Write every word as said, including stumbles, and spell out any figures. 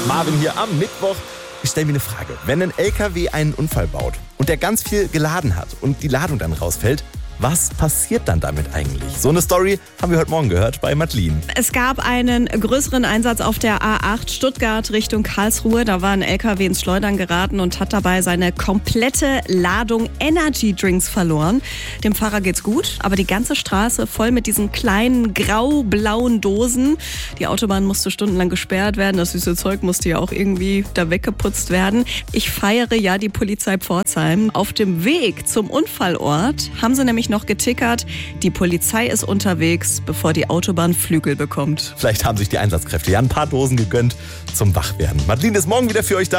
Marvin hier am Mittwoch. Ich stelle mir eine Frage. Wenn ein L K W einen Unfall baut und der ganz viel geladen hat und die Ladung dann rausfällt, was passiert dann damit eigentlich? So eine Story haben wir heute Morgen gehört bei Madeline. Es gab einen größeren Einsatz auf der A acht Stuttgart Richtung Karlsruhe. Da war ein L K W ins Schleudern geraten und hat dabei seine komplette Ladung Energy Drinks verloren. Dem Fahrer geht's gut, aber die ganze Straße voll mit diesen kleinen grau-blauen Dosen. Die Autobahn musste stundenlang gesperrt werden. Das süße Zeug musste ja auch irgendwie da weggeputzt werden. Ich feiere ja die Polizei Pforzheim. Auf dem Weg zum Unfallort haben sie nämlich noch getickert, die Polizei ist unterwegs, bevor die Autobahn Flügel bekommt. Vielleicht haben sich die Einsatzkräfte ja ein paar Dosen gegönnt zum Wachwerden. Madeline ist morgen wieder für euch da.